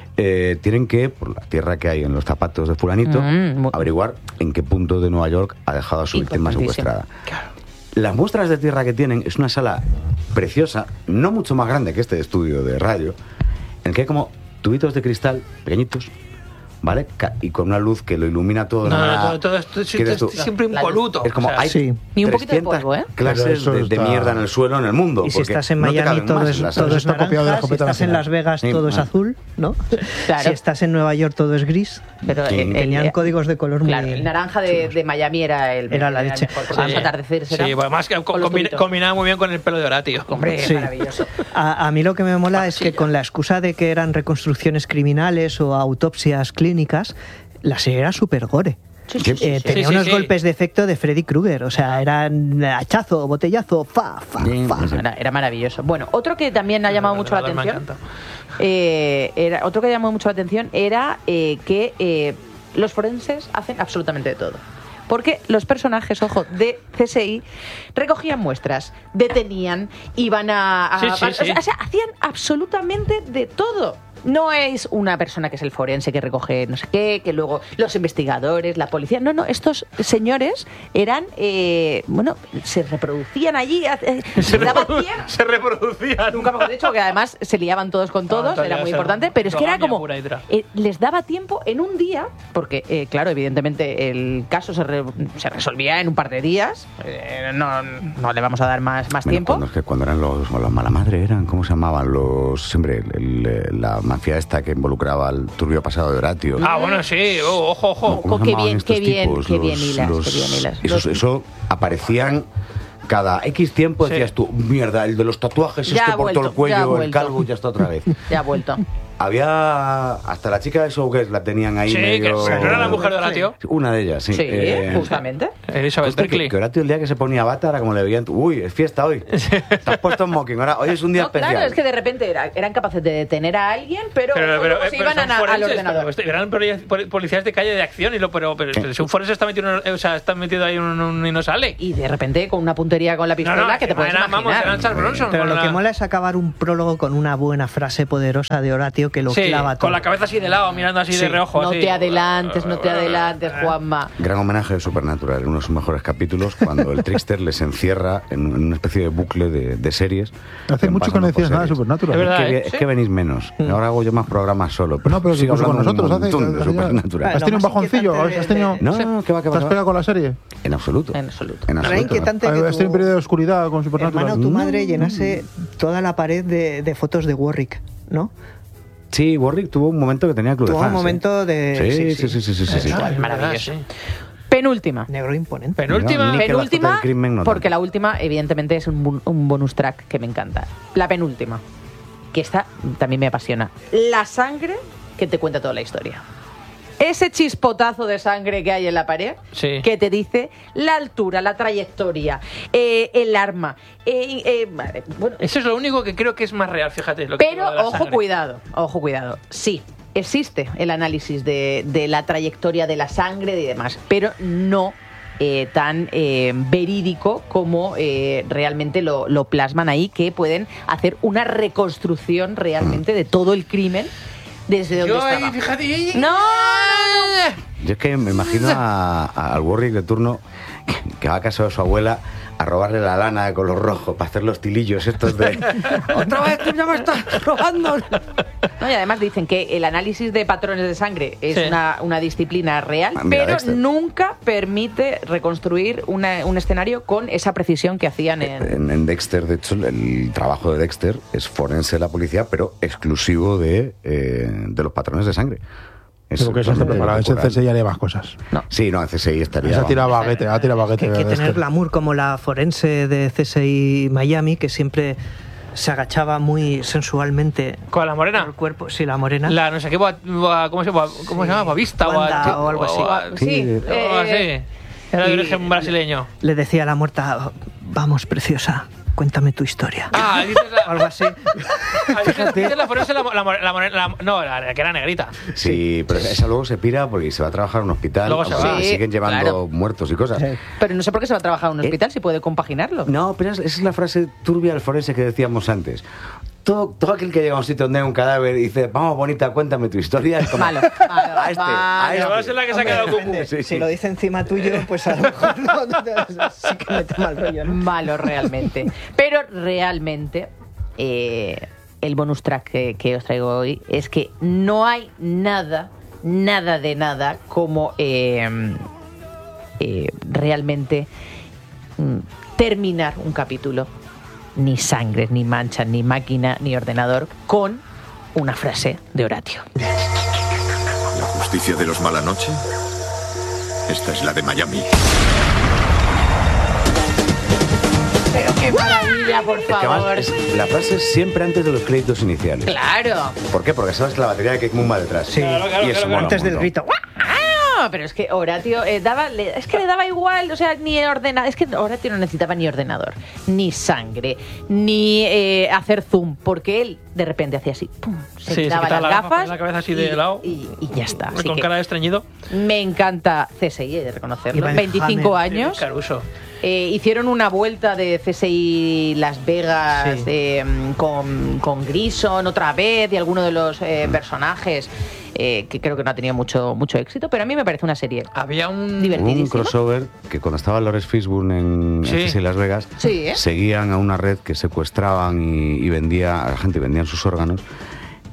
Speaker 6: Eh, tienen que, por la tierra que hay en los zapatos de fulanito,
Speaker 11: Mm, mu-
Speaker 6: averiguar en qué punto de Nueva York ha dejado a su víctima
Speaker 11: Importantísimo.
Speaker 6: secuestrada. Las muestras de tierra que tienen es una sala preciosa, no mucho más grande que este estudio de radio, en el que hay como tubitos de cristal pequeñitos, ¿vale? Ca- Y con una luz que lo ilumina todo. de
Speaker 1: No,
Speaker 6: una
Speaker 1: no,
Speaker 6: manera-
Speaker 1: todo, todo esto es,
Speaker 6: ¿Qué dices
Speaker 1: esto
Speaker 6: tú?
Speaker 1: es siempre
Speaker 11: La luz.
Speaker 1: impoluto.
Speaker 6: Es como
Speaker 1: O sea,
Speaker 6: hay
Speaker 2: Sí.
Speaker 11: Ni un poquito de
Speaker 6: trescientas
Speaker 11: polvo, ¿eh?
Speaker 6: clases
Speaker 3: Pero eso
Speaker 6: de, de
Speaker 3: está-
Speaker 6: mierda en el suelo en el mundo.
Speaker 2: Y si
Speaker 6: porque
Speaker 2: estás en
Speaker 6: no te
Speaker 2: Miami
Speaker 6: caben
Speaker 2: todo
Speaker 6: más
Speaker 2: es,
Speaker 6: en la
Speaker 2: todo
Speaker 6: sala.
Speaker 2: es
Speaker 3: Está copiado de la
Speaker 2: naranja, si
Speaker 3: escopeta
Speaker 2: estás en
Speaker 3: nacional.
Speaker 2: Las Vegas
Speaker 6: Sí,
Speaker 2: todo es
Speaker 6: ah.
Speaker 2: azul, ¿no?
Speaker 11: Claro.
Speaker 2: Si estás en Nueva York todo es gris.
Speaker 11: Pero
Speaker 6: Sí.
Speaker 11: el- el-
Speaker 2: Tenían
Speaker 11: el-
Speaker 2: códigos de color muy...
Speaker 11: Claro, el naranja de, de Miami era el
Speaker 2: Era la
Speaker 11: el
Speaker 2: leche.
Speaker 11: mejor, porque
Speaker 1: Sí.
Speaker 11: los atardeceres
Speaker 1: Sí,
Speaker 11: eran
Speaker 1: pues además que
Speaker 11: con
Speaker 1: com-
Speaker 11: los
Speaker 1: combina-
Speaker 11: tubitos.
Speaker 1: combinaba muy bien con el pelo de Horatio.
Speaker 11: Hombre,
Speaker 2: Sí.
Speaker 11: maravilloso.
Speaker 2: A, a mí lo que me mola es que con la excusa de que eran reconstrucciones criminales o autopsias clínicas, la serie era súper gore.
Speaker 11: Sí, sí, sí,
Speaker 2: Eh,
Speaker 11: sí.
Speaker 2: tenía
Speaker 1: Sí, sí,
Speaker 2: unos
Speaker 1: sí.
Speaker 2: golpes de efecto de Freddy Krueger, o sea, eran hachazo, botellazo, fa, fa,
Speaker 6: Sí,
Speaker 2: fa.
Speaker 6: sí.
Speaker 11: Era, era maravilloso. Bueno, otro que también ha llamado
Speaker 1: El
Speaker 11: mucho la
Speaker 1: ordenador me
Speaker 11: atención.
Speaker 1: encanta.
Speaker 11: eh, era, otro que llamó mucho la atención era eh, que eh, los forenses hacen absolutamente de todo. Porque los personajes, ojo, de C S I recogían muestras, detenían, iban a... a-
Speaker 1: Sí, sí,
Speaker 11: o sea,
Speaker 1: sí.
Speaker 11: o sea, hacían absolutamente de todo. No es una persona que es el forense que recoge no sé qué, que luego los investigadores, la policía. No, no, estos señores eran, eh, bueno, se reproducían allí. eh,
Speaker 1: Se,
Speaker 11: daba
Speaker 1: reprodu-
Speaker 11: tiempo.
Speaker 1: se reproducían.
Speaker 11: Nunca mejor dicho, que además se liaban todos con todos,
Speaker 1: entonces
Speaker 11: era
Speaker 1: ya
Speaker 11: muy
Speaker 1: se-
Speaker 11: importante, pero es que era
Speaker 1: monogamia
Speaker 11: como,
Speaker 1: pura y dura.
Speaker 11: eh, les daba tiempo en un día, porque eh, claro, evidentemente el caso se, re- se resolvía en un par de días, eh, no, no le vamos a dar más, más
Speaker 6: Bueno,
Speaker 11: tiempo.
Speaker 6: Cuando, es que cuando eran los, los mala madre eran, ¿cómo se llamaban? Los, siempre, el- el- la mafia esta que involucraba al turbio pasado de Horatio.
Speaker 1: Ah, bueno, sí. Oh, ojo, ojo.
Speaker 6: ¿Cómo se
Speaker 11: qué
Speaker 6: llamaban
Speaker 11: bien,
Speaker 6: estos
Speaker 11: qué bien,
Speaker 6: tipos?
Speaker 11: qué bien
Speaker 6: Los-
Speaker 11: hilas,
Speaker 6: los-
Speaker 11: qué bien hilas.
Speaker 6: esos-
Speaker 11: Los-
Speaker 6: eso aparecían cada X tiempo
Speaker 1: Sí.
Speaker 6: decías tú, mierda, el de los tatuajes,
Speaker 11: Ya
Speaker 6: este
Speaker 11: ha
Speaker 6: por todo el
Speaker 11: vuelto, ya ha
Speaker 6: cuello, el
Speaker 11: vuelto.
Speaker 6: calvo, ya está otra vez.
Speaker 11: Ya ha vuelto.
Speaker 6: Había hasta la chica de Showgirls la tenían ahí
Speaker 1: Sí, que
Speaker 6: medio...
Speaker 1: ¿no era la mujer de Horatio?
Speaker 6: Una de ellas, sí.
Speaker 11: Sí,
Speaker 6: Eh,
Speaker 11: justamente.
Speaker 1: Elizabeth
Speaker 6: Hostia, que,
Speaker 1: Berkley.
Speaker 6: que Horatio el día que se ponía bata era como le veían, uy, es fiesta hoy. Te has puesto en smoking, ahora hoy es un día
Speaker 11: No,
Speaker 6: especial.
Speaker 11: claro, es que de repente era- eran capaces de detener a alguien, pero,
Speaker 1: Pero, pero,
Speaker 11: luego se
Speaker 1: pero
Speaker 11: iban
Speaker 1: son
Speaker 11: a- al
Speaker 1: forenses,
Speaker 11: ordenador.
Speaker 1: pero este- eran poli- poli- policías de calle de acción, y lo, pero, pero, pero si un forense está metido, en- o sea, está metido ahí un- un- y no sale.
Speaker 11: Y de repente con una puntería con la pistola
Speaker 1: No, no,
Speaker 11: que te puedes
Speaker 1: eran,
Speaker 11: imaginar.
Speaker 1: vamos, eran Charles Bronson.
Speaker 2: Pero
Speaker 1: con
Speaker 2: lo
Speaker 1: la-
Speaker 2: que mola es acabar un prólogo con una buena frase poderosa de Horatio que lo
Speaker 1: Sí,
Speaker 2: clava todo.
Speaker 1: con la cabeza así de lado, mirando así
Speaker 2: Sí.
Speaker 1: de reojo.
Speaker 11: No
Speaker 1: así.
Speaker 11: te adelantes, no te adelantes, Juanma.
Speaker 6: Gran homenaje de Supernatural, uno de sus mejores capítulos, cuando el Trickster les encierra en, en una especie de bucle de, de series.
Speaker 3: Hace
Speaker 6: que
Speaker 3: mucho que
Speaker 6: pasan
Speaker 3: no
Speaker 6: por
Speaker 3: decías nada de
Speaker 6: series.
Speaker 3: Supernatural.
Speaker 1: Es verdad,
Speaker 6: Es que,
Speaker 1: ¿eh?
Speaker 6: es que venís menos. Ahora hago yo más programas solo.
Speaker 3: No, pero
Speaker 6: sigo
Speaker 3: incluso con
Speaker 6: hablando un
Speaker 3: nosotros hace-
Speaker 6: montón de
Speaker 3: hace-
Speaker 6: Supernatural.
Speaker 3: ¿Has tenido un
Speaker 2: Lo más
Speaker 3: bajoncillo?
Speaker 2: inquietante
Speaker 3: ¿Has tenido...
Speaker 2: de-
Speaker 6: No, no, que va, que va.
Speaker 3: ¿Te has
Speaker 6: que va.
Speaker 3: pegado con la serie?
Speaker 6: En absoluto.
Speaker 11: En absoluto.
Speaker 6: En
Speaker 2: Era
Speaker 6: absoluto.
Speaker 2: inquietante que
Speaker 3: ¿Has tenido un
Speaker 2: tu
Speaker 3: periodo de oscuridad con Supernatural?
Speaker 2: hermano, tu
Speaker 6: No.
Speaker 2: madre llenase toda la pared de, de fotos de Warwick, ¿no?
Speaker 6: Sí, Warwick tuvo un momento que tenía club de
Speaker 2: Tuvo un
Speaker 6: fans, ¿eh?
Speaker 2: momento de...
Speaker 6: Sí, sí, sí, sí, sí, sí, sí.
Speaker 1: Ah, es
Speaker 11: Maravilloso.
Speaker 1: verdad, sí.
Speaker 11: Penúltima.
Speaker 2: Negro imponente.
Speaker 1: Penúltima.
Speaker 6: Ni que la foto
Speaker 11: Penúltima,
Speaker 6: del crimen no
Speaker 11: porque
Speaker 6: tanto.
Speaker 11: la última, evidentemente, es un, bu- un bonus track que me encanta. La penúltima, que esta también me apasiona. La sangre que te cuenta toda la historia. Ese chispotazo de sangre que hay en la pared,
Speaker 1: Sí.
Speaker 11: que te dice la altura, la trayectoria, eh, el arma. eh, eh, vale, bueno,
Speaker 1: Eso es lo único que creo que es más real, fíjate. Lo que
Speaker 11: pero
Speaker 1: digo de la
Speaker 11: ojo,
Speaker 1: sangre.
Speaker 11: cuidado, ojo, cuidado. Sí, existe el análisis de, de la trayectoria de la sangre y demás, pero no eh, tan eh, verídico como eh, realmente lo, lo plasman ahí, que pueden hacer una reconstrucción realmente de todo el crimen desde donde
Speaker 1: Yo ahí,
Speaker 11: estaba.
Speaker 1: fíjate.
Speaker 11: No,
Speaker 6: Yo es que me imagino a- a- al Warwick de turno que va a casa de su abuela a robarle la lana de color rojo para hacer los tilillos estos de... ¡Otra vez tú ya me estás robando!
Speaker 11: No, y además dicen que el análisis de patrones de sangre es
Speaker 1: Sí.
Speaker 11: una, una disciplina real,
Speaker 6: Ah, mira,
Speaker 11: pero
Speaker 6: Dexter.
Speaker 11: nunca permite reconstruir una- un escenario con esa precisión que hacían en...
Speaker 6: En, en Dexter, de hecho, el trabajo de Dexter es forense de la policía, pero exclusivo de, eh, de los patrones de sangre. Es
Speaker 3: Pero que eso está
Speaker 6: totalmente
Speaker 3: preparado. Ese
Speaker 6: corporal.
Speaker 3: C S I haría más cosas.
Speaker 6: Sí, no, en C S I estaría...
Speaker 3: Esa tira
Speaker 6: vamos.
Speaker 3: baguete, ha tirado baguete.
Speaker 2: Que, que
Speaker 3: de
Speaker 2: tener
Speaker 3: este.
Speaker 2: glamour como la forense de C S I Miami, que siempre se agachaba muy sensualmente
Speaker 1: Con la morena.
Speaker 2: por el cuerpo. Sí, la morena.
Speaker 1: La no sé qué, boa- boa- ¿cómo se llama? ¿Cómo se llama? Boavista
Speaker 2: Wanda o algo así.
Speaker 1: Sí,
Speaker 11: Sí,
Speaker 1: o algo
Speaker 11: eh,
Speaker 1: así. Era de
Speaker 2: y-
Speaker 1: origen brasileño.
Speaker 2: Le decía a la muerta, vamos, preciosa, cuéntame tu historia.
Speaker 1: Ah, dices
Speaker 2: O
Speaker 1: la,
Speaker 2: algo así.
Speaker 1: ah, dices, dices la forense, la, la, la, morena- la- no, la que era negrita.
Speaker 6: Sí, pero esa luego se pira porque se va a trabajar a un hospital,
Speaker 1: Luego se
Speaker 6: aunque
Speaker 1: va.
Speaker 6: le
Speaker 11: Sí,
Speaker 6: siguen llevando
Speaker 11: claro.
Speaker 6: muertos y cosas.
Speaker 11: Pero no sé por qué se va a trabajar a un hospital si puede compaginarlo.
Speaker 6: No, pero es- esa es la frase turbia del forense que decíamos antes. Todo, todo aquel que llega a un sitio donde hay un cadáver y dice, vamos, bonita, cuéntame tu historia, es como...
Speaker 11: Malo, malo,
Speaker 6: A este, a
Speaker 11: malo.
Speaker 6: este.
Speaker 1: Va a ser la que se ha quedado cucu.
Speaker 6: Sí,
Speaker 2: Si
Speaker 6: sí.
Speaker 2: lo dice encima tuyo, pues a lo mejor no, no te- sí que mete mal rollo, ¿no?
Speaker 11: Malo realmente. Pero realmente eh, el bonus track que, que os traigo hoy es que no hay nada, nada de nada como eh, eh, realmente mm, terminar un capítulo. Ni sangre, ni mancha, ni máquina, ni ordenador, con una frase de Horatio.
Speaker 12: ¿La justicia de los Malanoche? Esta es la de Miami.
Speaker 11: Pero qué maravilla, por
Speaker 6: Es que además,
Speaker 11: favor.
Speaker 6: es- la frase es siempre antes de los créditos iniciales.
Speaker 11: Claro.
Speaker 6: ¿Por qué? Porque sabes que la batería de Cake Moon va detrás.
Speaker 2: Sí.
Speaker 1: Claro, claro,
Speaker 6: y eso
Speaker 1: claro,
Speaker 6: mola un
Speaker 2: Antes del
Speaker 6: montón.
Speaker 2: grito.
Speaker 11: Ah, pero es que Horatio eh, daba, le- es que le daba igual, o sea, ni ordenador, es que Horatio no necesitaba ni ordenador, ni sangre, ni eh, hacer zoom, porque él de repente hacía así, pum, se
Speaker 1: Sí, se
Speaker 11: quitaba
Speaker 1: quitaba
Speaker 11: las
Speaker 1: la gafa,
Speaker 11: gafas,
Speaker 1: ponía la cabeza así
Speaker 11: y,
Speaker 1: de lado.
Speaker 11: y, y ya está. Así
Speaker 1: Con
Speaker 11: que
Speaker 1: cara de estreñido.
Speaker 11: me encanta C S I, he de reconocerlo,
Speaker 2: Ivan
Speaker 11: veinticinco
Speaker 2: Hammer.
Speaker 11: años.
Speaker 1: Caruso.
Speaker 11: Eh, hicieron una vuelta de C S I Las Vegas
Speaker 2: Sí.
Speaker 11: eh, con, con Grison otra vez y alguno de los eh, personajes eh, que creo que no ha tenido mucho, mucho éxito, pero a mí me parece una serie
Speaker 1: Había un...
Speaker 6: Hubo
Speaker 11: divertidísima.
Speaker 6: un crossover que cuando estaba Lawrence Fishburne en,
Speaker 1: Sí.
Speaker 6: en C S I Las Vegas,
Speaker 11: Sí, ¿eh?
Speaker 6: seguían a una red que secuestraban y, y vendía a la gente, vendían sus órganos,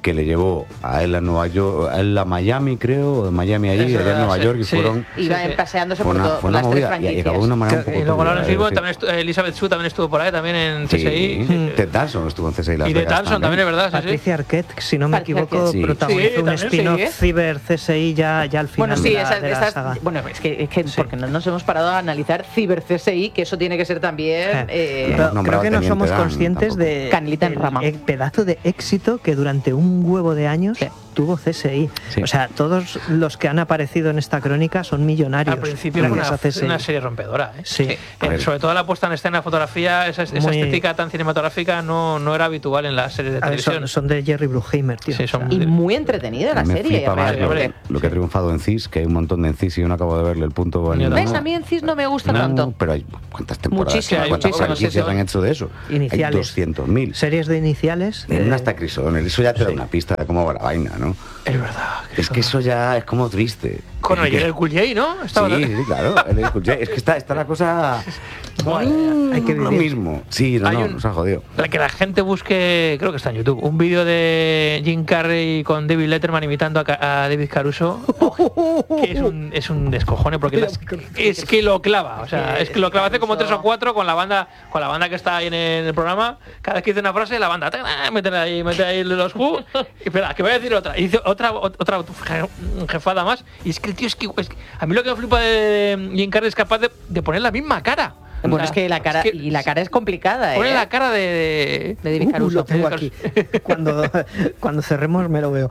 Speaker 6: que le llevó a él a Nueva York, a él a Miami, creo, o de Miami allí,
Speaker 1: Eso,
Speaker 6: allá en Nueva
Speaker 1: sí,
Speaker 6: York, y
Speaker 1: sí.
Speaker 6: fueron...
Speaker 11: Iba
Speaker 1: Sí, sí.
Speaker 11: paseándose
Speaker 6: Fue
Speaker 11: por,
Speaker 6: una,
Speaker 11: to-
Speaker 6: fue
Speaker 11: por
Speaker 6: una
Speaker 11: las tres
Speaker 6: movida, y, y
Speaker 11: franquicias.
Speaker 6: acabó de una manera un poco
Speaker 1: Y luego
Speaker 6: turbia,
Speaker 1: Lawrence Fishburne,
Speaker 6: es decir,
Speaker 1: también estu- Elizabeth Shue también estuvo por ahí, también en C S I.
Speaker 6: Sí, Ted Danson estuvo en C S I Las
Speaker 1: Y de
Speaker 6: Vegas
Speaker 1: Danson también, es verdad, sí, sí.
Speaker 2: Patricia Arquette, si no me
Speaker 11: Patricia
Speaker 2: equivoco,
Speaker 11: Arquette.
Speaker 6: Sí.
Speaker 2: protagonizó
Speaker 1: Sí,
Speaker 2: un
Speaker 1: también,
Speaker 2: spin-off
Speaker 11: sí, ¿eh?
Speaker 2: Ciber C S I ya, ya al final
Speaker 11: Bueno, sí,
Speaker 2: de la,
Speaker 11: esas,
Speaker 2: de la
Speaker 11: esas-
Speaker 2: saga.
Speaker 11: bueno, es que, es que
Speaker 2: Sí.
Speaker 11: porque no nos hemos parado a analizar Ciber C S I, que eso tiene que ser también
Speaker 2: Eh,
Speaker 11: eh,
Speaker 2: Pero
Speaker 6: nombrado
Speaker 2: creo que no
Speaker 6: Teniente
Speaker 2: somos
Speaker 6: Dan,
Speaker 2: conscientes
Speaker 6: tampoco.
Speaker 2: de
Speaker 11: Canelita en
Speaker 2: del
Speaker 11: rama.
Speaker 2: e- pedazo de éxito que durante un huevo de años
Speaker 11: Sí.
Speaker 2: tuvo C S I.
Speaker 6: Sí.
Speaker 2: O sea, todos los que han aparecido en esta crónica son millonarios.
Speaker 1: Al principio fue
Speaker 2: gracias
Speaker 1: una,
Speaker 2: a C S I.
Speaker 1: una serie rompedora. ¿eh?
Speaker 2: Sí.
Speaker 1: Eh,
Speaker 6: A ver.
Speaker 1: sobre todo la puesta en escena, fotografía, esa, esa
Speaker 2: Muy-
Speaker 1: estética tan cinematográfica no, no era habitual en las series de
Speaker 2: A ver,
Speaker 1: televisión.
Speaker 2: son, son de Jerry Bruckheimer, tío.
Speaker 1: Sí, son-
Speaker 2: O sea,
Speaker 11: y muy entretenida la
Speaker 6: me
Speaker 11: serie.
Speaker 6: flipa más lo,
Speaker 1: hombre.
Speaker 6: lo que ha triunfado en C I S, que hay un montón de en C I S y yo no acabo de verle el punto al
Speaker 1: Yo
Speaker 11: ¿Ves?
Speaker 1: no.
Speaker 11: A mí en C I S no me gusta
Speaker 6: No,
Speaker 11: tanto.
Speaker 6: pero hay cuántas temporadas,
Speaker 11: Muchísimas,
Speaker 6: cuántas
Speaker 11: muchísimas,
Speaker 6: franquicias
Speaker 11: sí,
Speaker 6: han hecho de eso.
Speaker 2: Iniciales.
Speaker 6: Hay doscientos mil.
Speaker 2: series de iniciales.
Speaker 6: En
Speaker 2: eh,
Speaker 6: una hasta Chris O'Donnell, eso ya te da una pista de cómo va la vaina, ¿no?
Speaker 1: Es verdad.
Speaker 6: Es que eso ya es como triste.
Speaker 1: Con
Speaker 6: Es que-
Speaker 1: el Cool J, ¿no?
Speaker 6: Sí,
Speaker 1: Estaba-
Speaker 6: sí, claro, el L Cool J. Es que está, está la cosa...
Speaker 1: Madre mía.
Speaker 2: Hay que
Speaker 6: lo
Speaker 2: vivir.
Speaker 6: mismo. Sí, no,
Speaker 1: Hay
Speaker 6: no,
Speaker 1: un-
Speaker 6: nos ha jodido.
Speaker 1: La que la gente busque, creo que está en YouTube, un vídeo de Jim Carrey con David Letterman imitando a, Ca- a David Caruso, que es un, es un descojone porque las- es que lo clava, o sea, es que lo clava hace como tres o cuatro con la banda, con la banda que está ahí en el programa. Cada vez que dice una frase, la banda ¡ah! mete ahí, mete ahí los Who. Y espera, que voy a decir otra. Y dice otra, otra je- jefada más. Y es que el tío es que, es que- a mí lo que me flipa de Jim Carrey es capaz de, de poner la misma cara.
Speaker 11: Bueno,
Speaker 1: O sea,
Speaker 11: es que la cara
Speaker 1: es que
Speaker 11: y la cara es complicada, ¿eh?
Speaker 1: pone la cara de, de,
Speaker 11: de David
Speaker 2: uh,
Speaker 11: Caruso.
Speaker 2: lo tengo aquí. Cuando, cuando cerremos me lo veo.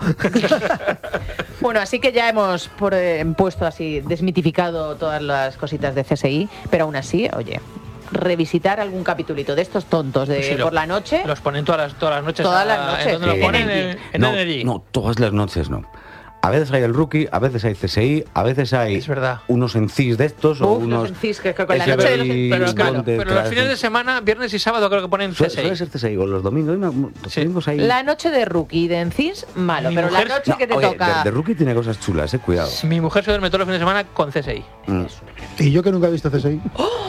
Speaker 11: Bueno, así que ya hemos por, eh, puesto así, desmitificado todas las cositas de C S I, pero aún así, oye, revisitar algún capitulito de estos tontos de
Speaker 1: Sí, lo-
Speaker 11: por la noche.
Speaker 1: Los ponen todas las, todas las noches.
Speaker 11: Todas
Speaker 1: a-
Speaker 11: las noches,
Speaker 1: ¿En dónde
Speaker 11: sí.
Speaker 1: lo ponen?
Speaker 11: Energy.
Speaker 1: En, en
Speaker 6: no,
Speaker 1: Energy.
Speaker 6: no, todas las noches no. A veces hay el Rookie, a veces hay C S I, a veces hay
Speaker 1: Es verdad.
Speaker 6: unos en C I S de estos o
Speaker 11: Uf, los
Speaker 6: unos...
Speaker 11: en C I S, que con la
Speaker 6: S B
Speaker 11: noche de los-
Speaker 6: I,
Speaker 1: Pero, claro,
Speaker 6: Wanted,
Speaker 1: pero los
Speaker 6: claro,
Speaker 1: fines de semana, viernes y sábado, creo que ponen
Speaker 6: Suele,
Speaker 1: C S I.
Speaker 6: suele ser C S I o los domingos. no, los
Speaker 1: Sí.
Speaker 6: domingos hay...
Speaker 11: La noche de Rookie de Encis, malo,
Speaker 1: Mi
Speaker 11: pero
Speaker 1: mujer-
Speaker 11: la noche
Speaker 6: No,
Speaker 11: que te
Speaker 6: oye,
Speaker 11: toca.
Speaker 6: de, de Rookie tiene cosas chulas, eh, cuidado.
Speaker 1: Mi mujer se duerme todos los fines de semana con C S I.
Speaker 6: Mm.
Speaker 3: Y yo que nunca he visto C S I,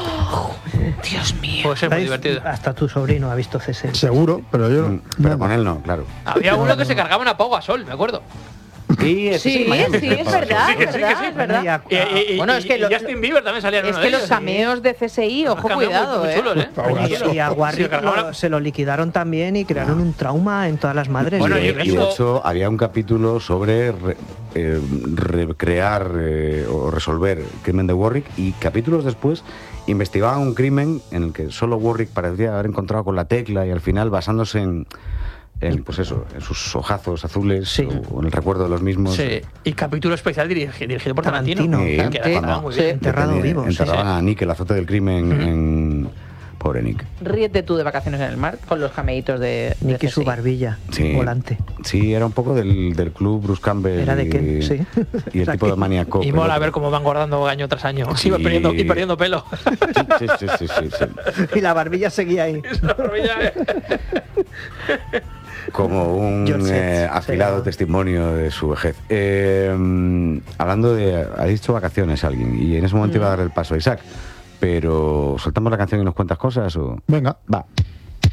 Speaker 11: Dios mío.
Speaker 1: Puede ser muy
Speaker 2: ¿Veis?
Speaker 1: divertido.
Speaker 2: Hasta tu sobrino ha visto C S I.
Speaker 3: seguro, pero yo
Speaker 6: Mm, Pero con él no, claro.
Speaker 1: Había uno que se cargaba una Pau Gasol, me acuerdo.
Speaker 6: Sí, ese
Speaker 11: Sí,
Speaker 6: Miami,
Speaker 11: sí, es verdad,
Speaker 1: Sí, que
Speaker 11: es
Speaker 1: sí,
Speaker 11: verdad,
Speaker 1: que sí.
Speaker 11: es verdad.
Speaker 2: Ya-
Speaker 1: Y, y- y-
Speaker 11: Bueno, es que
Speaker 1: y
Speaker 11: lo-
Speaker 1: Justin Bieber también salía en
Speaker 11: Es
Speaker 1: uno
Speaker 11: que
Speaker 1: de
Speaker 11: los
Speaker 1: ellos.
Speaker 11: cameos de C S I, ojo,
Speaker 1: Unos cameos
Speaker 11: cuidado,
Speaker 1: muy, muy
Speaker 11: eh.
Speaker 1: chulos, ¿eh?
Speaker 3: Pau
Speaker 1: Muy
Speaker 3: Gasol.
Speaker 1: chulos.
Speaker 2: Y a Warwick
Speaker 1: Se cargaba
Speaker 2: lo-
Speaker 1: una-
Speaker 2: se lo liquidaron también y crearon un trauma en todas las madres.
Speaker 1: Bueno,
Speaker 6: y,
Speaker 1: y
Speaker 6: de- y
Speaker 1: eso-
Speaker 6: de hecho había un capítulo sobre re- eh, recrear eh, o resolver el crimen de Warwick, y capítulos después investigaban un crimen en el que solo Warwick parecía haber encontrado con la tecla, y al final, basándose en, en pues eso, en sus ojazos azules
Speaker 2: Sí.
Speaker 6: o en el recuerdo de los mismos.
Speaker 1: Sí. Y capítulo especial dirigi- dirigido por Tarantino.
Speaker 2: Tarantino.
Speaker 6: Sí,
Speaker 1: que
Speaker 6: cuando-
Speaker 1: estaba muy
Speaker 11: Sí.
Speaker 1: bien.
Speaker 2: Enterrado
Speaker 6: Detenía-
Speaker 2: vivo, sí,
Speaker 6: Enterraban
Speaker 1: sí.
Speaker 6: a Nick, el azote del crimen, en... Pobre Nick.
Speaker 11: Ríete tú de vacaciones en el mar con los cameitos de, de
Speaker 2: Nick y
Speaker 11: C S I.
Speaker 2: su barbilla
Speaker 6: Sí.
Speaker 2: volante.
Speaker 6: Sí, era un poco del, del club Bruce Campbell.
Speaker 2: Era de
Speaker 6: y,
Speaker 2: Ken, sí.
Speaker 6: y el
Speaker 2: Era
Speaker 6: tipo de
Speaker 2: Ken.
Speaker 6: maníaco.
Speaker 1: Y mola ver cómo van guardando año tras año.
Speaker 6: Sí.
Speaker 1: Y, perdiendo, y perdiendo pelo.
Speaker 6: Sí, sí, sí, sí, sí.
Speaker 2: Y la barbilla seguía ahí.
Speaker 6: Como un
Speaker 2: George
Speaker 6: eh,
Speaker 2: Setz,
Speaker 6: afilado
Speaker 2: sí.
Speaker 6: testimonio de su vejez. Eh, hablando de... Ha dicho vacaciones alguien, y en ese momento iba a dar el paso a Isaac. Pero, ¿soltamos la canción y nos cuentas cosas o...?
Speaker 3: venga.
Speaker 6: Va.